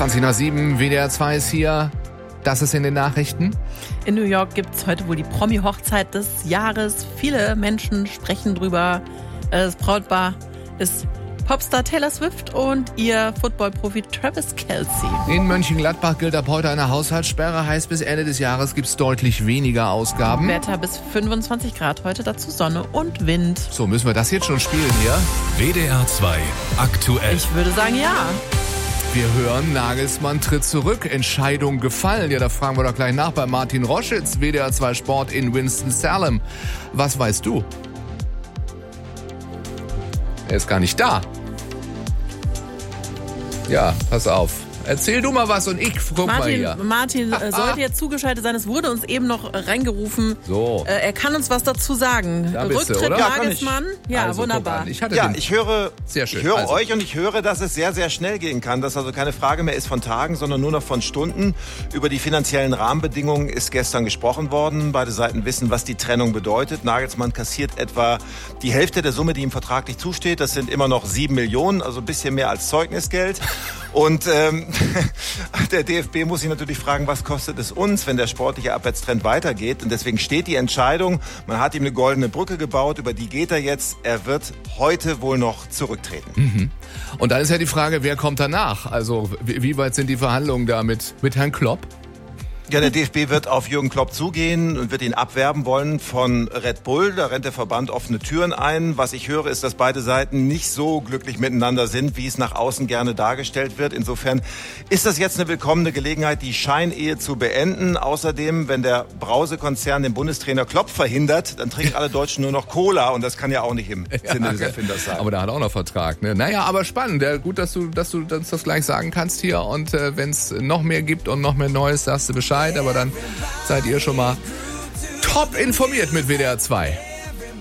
7:20, WDR 2 ist hier. Das ist in den Nachrichten. In New York gibt es heute wohl die Promi-Hochzeit des Jahres. Viele Menschen sprechen drüber. Das Brautpaar ist Popstar Taylor Swift und ihr Footballprofi Travis Kelce. In Mönchengladbach gilt ab heute eine Haushaltssperre. Heißt, bis Ende des Jahres gibt es deutlich weniger Ausgaben. Wetter bis 25 Grad heute, dazu Sonne und Wind. So, müssen wir das jetzt schon spielen hier? WDR 2 aktuell. Ich würde sagen, ja. Wir hören, Nagelsmann tritt zurück. Entscheidung gefallen. Ja, da fragen wir doch gleich nach bei Martin Roschitz, WDR 2 Sport in Winston-Salem. Was weißt du? Er ist gar nicht da. Ja, pass auf. Erzähl du mal was und ich guck mal hier. Martin sollte jetzt zugeschaltet sein. Es wurde uns eben noch reingerufen. So. Er kann uns was dazu sagen. Da bist du, Rücktritt oder? Nagelsmann. Ja, Also, wunderbar. Ich höre, sehr schön. Ich höre Also. euch und ich höre, dass es sehr, sehr schnell gehen kann. Dass also keine Frage mehr ist von Tagen, sondern nur noch von Stunden. Über die finanziellen Rahmenbedingungen ist gestern gesprochen worden. Beide Seiten wissen, was die Trennung bedeutet. Nagelsmann kassiert etwa die Hälfte der Summe, die ihm vertraglich zusteht. Das sind immer noch 7 Millionen, also ein bisschen mehr als Zeugnisgeld. Und der DFB muss sich natürlich fragen, was kostet es uns, wenn der sportliche Abwärtstrend weitergeht. Und deswegen steht die Entscheidung. Man hat ihm eine goldene Brücke gebaut, über die geht er jetzt. Er wird heute wohl noch zurücktreten. Mhm. Und dann ist ja die Frage, wer kommt danach? Also wie weit sind die Verhandlungen da mit Herrn Klopp? Ja, der DFB wird auf Jürgen Klopp zugehen und wird ihn abwerben wollen von Red Bull. Da rennt der Verband offene Türen ein. Was ich höre, ist, dass beide Seiten nicht so glücklich miteinander sind, wie es nach außen gerne dargestellt wird. Insofern ist das jetzt eine willkommene Gelegenheit, die Scheinehe zu beenden. Außerdem, wenn der Brause-Konzern den Bundestrainer Klopp verhindert, dann trinken alle Deutschen nur noch Cola. Und das kann ja auch nicht im Sinne des Erfinders sein. Aber der hat auch noch Vertrag, ne? Naja, aber spannend. Ja, gut, dass du uns das gleich sagen kannst hier. Und wenn es noch mehr gibt und noch mehr Neues, sagst du Bescheid. Aber dann seid ihr schon mal top informiert mit WDR 2.